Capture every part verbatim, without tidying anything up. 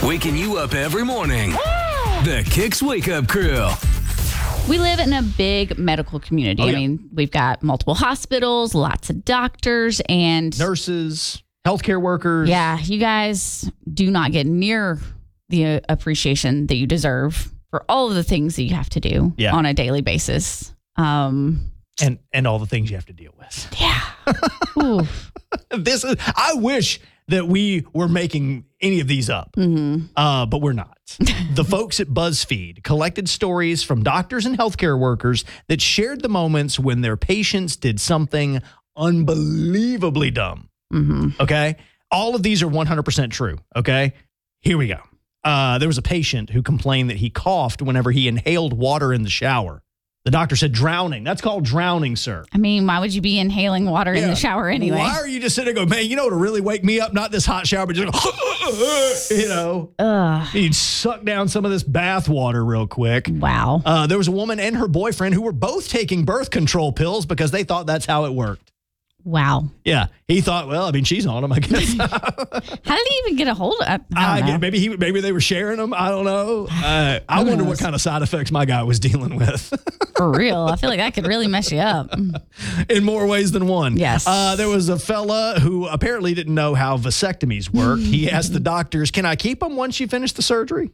Waking you up every morning. The Kicks Wake Up Crew. We live in a big medical community. Oh, yeah. I mean, we've got multiple hospitals, lots of doctors, and nurses, healthcare workers. Yeah, you guys do not get near the uh, appreciation that you deserve for all of the things that you have to do Yeah. on a daily basis. Um, and and all the things you have to deal with. Yeah. Oof. This is. I wish that we were making any of these up, Mm-hmm. uh, but we're not. The folks at BuzzFeed collected stories from doctors and healthcare workers that shared the moments when their patients did something unbelievably dumb. Mm-hmm. Okay? All of these are one hundred percent true. Okay? Here we go. Uh, there was a patient who complained that he coughed whenever he inhaled water in the shower. The doctor said drowning. That's called drowning, sir. I mean, why would you be inhaling water in Yeah. the shower anyway? Why are you just sitting there going, man, you know what would really wake me up? Not this hot shower, but just, go, you know, Ugh. he'd suck down some of this bath water real quick. Wow. Uh, there was a woman and her boyfriend who were both taking birth control pills because they thought that's how it worked. Wow. Yeah. He thought, well, I mean, she's on them, I guess. How did he even get a hold of it? I I don't know. get, maybe he, maybe they were sharing them. I don't know. Uh, I Who wonder knows? what kind of side effects my guy was dealing with. For real. I feel like that could really mess you up. In more ways than one. Yes. Uh, there was a fella who apparently didn't know how vasectomies work. He asked the doctors, can I keep them once you finish the surgery?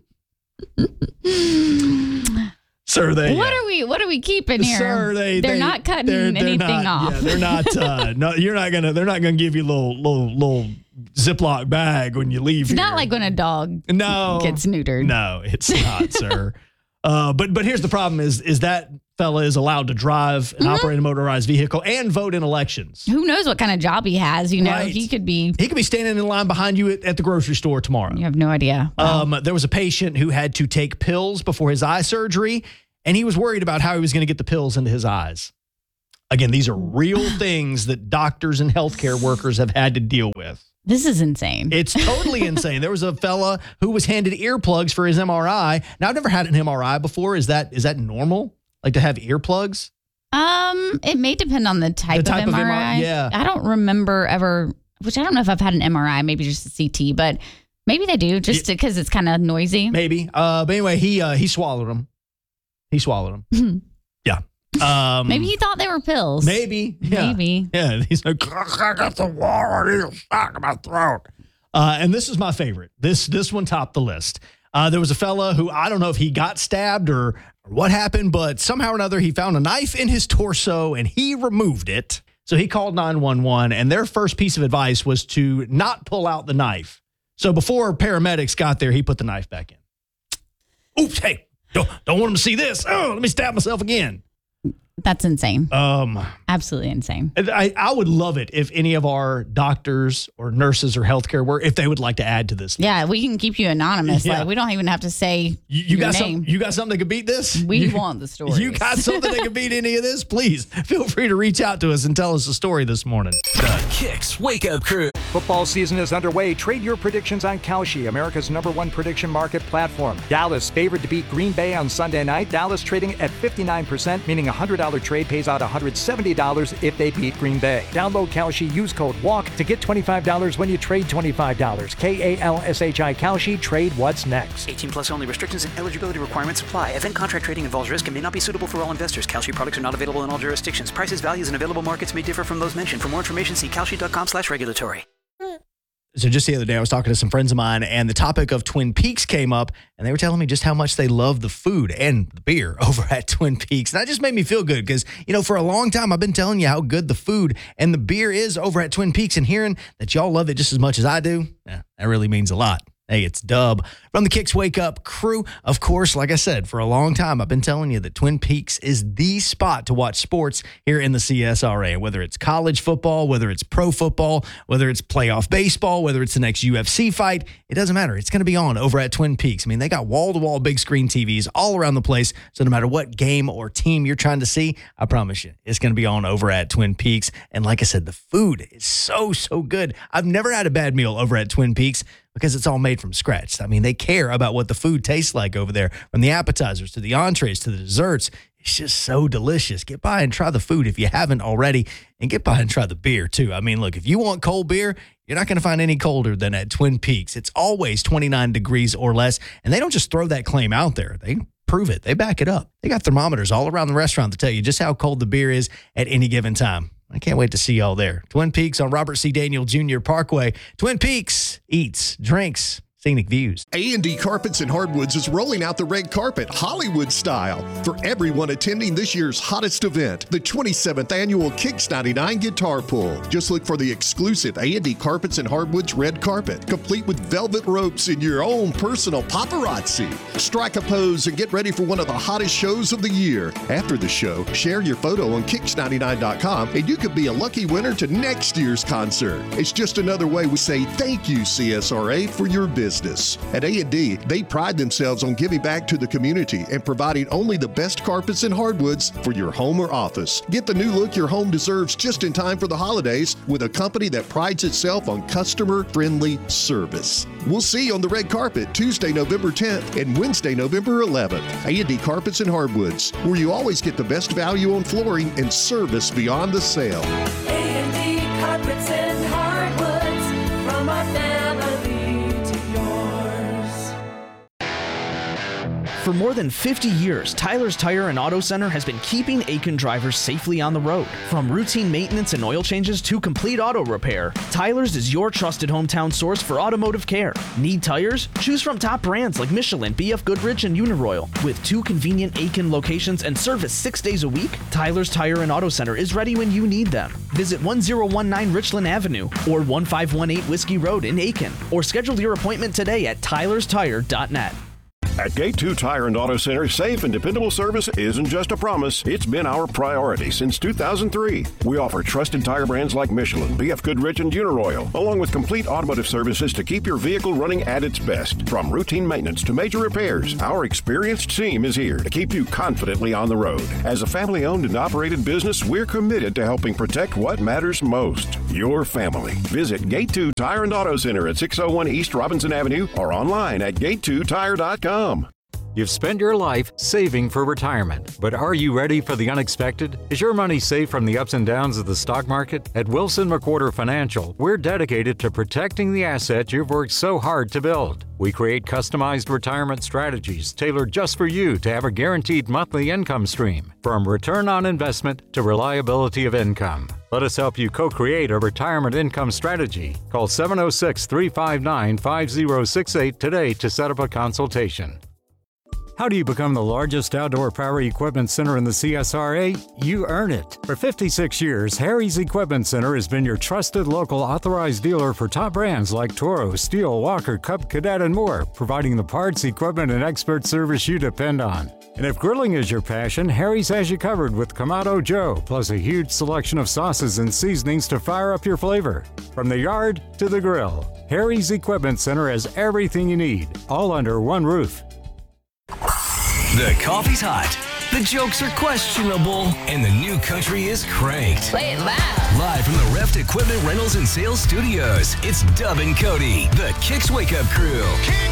Sir, they. What uh, are we what are we keeping here? Sir, they, they're they- not cutting they're- they're anything not- off. Yeah, they're not. Uh, no, you're not gonna. They're not gonna give you a little, little, little Ziploc bag when you leave. It's not like when a dog no gets neutered. No, it's not, sir. Uh, but but here's the problem: is is that fella is allowed to drive and Mm-hmm. operate a motorized vehicle and vote in elections. Who knows what kind of job he has? You know, Right. he could be. He could be standing in line behind you at, at the grocery store tomorrow. You have no idea. Wow. Um, there was a patient who had to take pills before his eye surgery, and he was worried about how he was going to get the pills into his eyes. Again, these are real things that doctors and healthcare workers have had to deal with. This is insane. It's totally insane. There was a fella who was handed earplugs for his M R I. Now, I've never had an M R I before. Is that is that normal? Like to have earplugs? um, it may depend on the type, The type of of M R I. M R I, yeah. I don't remember ever. Which I don't know if I've had an M R I. Maybe just a C T, but maybe they do just because it's kind of noisy. Maybe. Uh, but anyway, he uh, he swallowed them. He swallowed them. Yeah. Um, Maybe he thought they were pills. Maybe. Yeah. Maybe. Yeah. He's like, I got the water stuck in my throat. Uh, and this is my favorite. This this one topped the list. Uh, there was a fella who, I don't know if he got stabbed or, or what happened, but somehow or another he found a knife in his torso and he removed it. So he called nine one one, and their first piece of advice was to not pull out the knife. So before paramedics got there, he put the knife back in. Oops, hey, don't, don't want him to see this. Oh, let me stab myself again. That's insane. Um, Absolutely insane. I, I would love it if any of our doctors or nurses or healthcare were, if they would like to add to this. Yeah, we can keep you anonymous. Yeah. Like we don't even have to say You, you your got name. some, you got something that could beat this? we You- want the story. You got something that could beat any of this? Please feel free to reach out to us and tell us a story this morning. The Kicks Wake Up Crew. Football season is underway. Trade your predictions on Kalshi, America's number one prediction market platform. Dallas favored to beat Green Bay on Sunday night. Dallas trading at fifty-nine percent, meaning a one hundred dollars trade pays out one hundred seventy dollars if they beat Green Bay. Download Kalshi, use code WALK to get twenty-five dollars when you trade twenty-five dollars. K A L S H I Kalshi, trade what's next. eighteen plus only. Restrictions and eligibility requirements apply. Event contract trading involves risk and may not be suitable for all investors. Kalshi products are not available in all jurisdictions. Prices, values, and available markets may differ from those mentioned. For more information, see kalshi.com slash regulatory. So just the other day, I was talking to some friends of mine, and the topic of Twin Peaks came up, and they were telling me just how much they love the food and the beer over at Twin Peaks. And that just made me feel good because, you know, for a long time, I've been telling you how good the food and the beer is over at Twin Peaks, and hearing that y'all love it just as much as I do, yeah, that really means a lot. Hey, it's Dub from the Kicks Wake Up crew. Of course, like I said, for a long time, I've been telling you that Twin Peaks is the spot to watch sports here in the C S R A, whether it's college football, whether it's pro football, whether it's playoff baseball, whether it's the next U F C fight. It doesn't matter. It's going to be on over at Twin Peaks. I mean, they got wall-to-wall big screen T Vs all around the place. So no matter what game or team you're trying to see, I promise you, it's going to be on over at Twin Peaks. And like I said, the food is so, so good. I've never had a bad meal over at Twin Peaks because it's all made from scratch. I mean, they care about what the food tastes like over there, from the appetizers to the entrees to the desserts. It's just so delicious. Get by and try the food if you haven't already, and get by and try the beer too. I mean, look, if you want cold beer, you're not going to find any colder than at Twin Peaks. It's always twenty-nine degrees or less, and they don't just throw that claim out there. They prove it. They back it up. They got thermometers all around the restaurant to tell you just how cold the beer is at any given time. I can't wait to see y'all there. Twin Peaks on Robert C. Daniel Junior Parkway. Twin Peaks eats, drinks, scenic views. A and D Carpets and Hardwoods is rolling out the red carpet, Hollywood style, for everyone attending this year's hottest event, the twenty-seventh annual Kicks ninety-nine Guitar Pull. Just look for the exclusive A and D Carpets and Hardwoods red carpet, complete with velvet ropes and your own personal paparazzi. Strike a pose and get ready for one of the hottest shows of the year. After the show, share your photo on kicks ninety-nine dot com and you could be a lucky winner to next year's concert. It's just another way we say thank you, C S R A, for your business. At A and D, they pride themselves on giving back to the community and providing only the best carpets and hardwoods for your home or office. Get the new look your home deserves just in time for the holidays with a company that prides itself on customer-friendly service. We'll see you on the red carpet Tuesday, November tenth and Wednesday, November eleventh. A and D Carpets and Hardwoods, where you always get the best value on flooring and service beyond the sale. A and D Carpets and Hardwoods, from our family to yours. For more than fifty years, Tyler's Tire and Auto Center has been keeping Aiken drivers safely on the road. From routine maintenance and oil changes to complete auto repair, Tyler's is your trusted hometown source for automotive care. Need tires? Choose from top brands like Michelin, B F Goodrich, and Uniroyal. With two convenient Aiken locations and service six days a week, Tyler's Tire and Auto Center is ready when you need them. Visit one oh one nine Richland Avenue or one five one eight Whiskey Road in Aiken, or schedule your appointment today at tylers tire dot net. At Gate two Tire and Auto Center, safe and dependable service isn't just a promise, it's been our priority since two thousand three. We offer trusted tire brands like Michelin, B F Goodrich, and Uniroyal, along with complete automotive services to keep your vehicle running at its best. From routine maintenance to major repairs, our experienced team is here to keep you confidently on the road. As a family-owned and operated business, we're committed to helping protect what matters most, your family. Visit Gate two Tire and Auto Center at six oh one East Robinson Avenue or online at gate two tire dot com. You've spent your life saving for retirement, but are you ready for the unexpected? Is your money safe from the ups and downs of the stock market? At Wilson McWhorter Financial, we're dedicated to protecting the asset you've worked so hard to build. We create customized retirement strategies tailored just for you to have a guaranteed monthly income stream, from return on investment to reliability of income. Let us help you co-create a retirement income strategy. Call seven oh six, three five nine, five oh six eight today to set up a consultation. How do you become the largest outdoor power equipment center in the C S R A? You earn it. For fifty-six years, Harry's Equipment Center has been your trusted local authorized dealer for top brands like Toro, Steel, Walker, Cub Cadet, and more, providing the parts, equipment, and expert service you depend on. And if grilling is your passion, Harry's has you covered with Kamado Joe, plus a huge selection of sauces and seasonings to fire up your flavor. From the yard to the grill, Harry's Equipment Center has everything you need, all under one roof. The coffee's hot, the jokes are questionable, and the new country is cranked. Play it loud. Live from the Reft Equipment Rentals and Sales Studios, it's Dub and Cody, the Kicks Wake Up Crew.